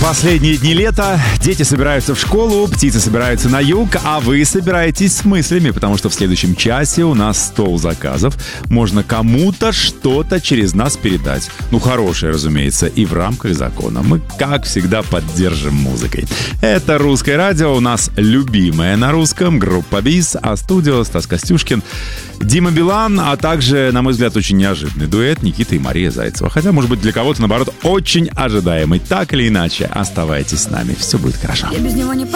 Последние дни лета, дети собираются в школу, птицы собираются на юг, а вы собираетесь с мыслями, потому что в следующем часе у нас стол заказов. Можно кому-то что-то через нас передать. Ну, хорошее, разумеется, и в рамках закона. Мы, как всегда, поддержим музыкой. Это «Русское радио», у нас любимая на русском группа БИС, а студио Стас Костюшкин, Дима Билан, а также, на мой взгляд, очень неожиданный дуэт Никита и Мария Зайцева. Хотя, может быть, для кого-то, наоборот, очень ожидаемый. Так или иначе, оставайтесь с нами, все будет хорошо. Я без него не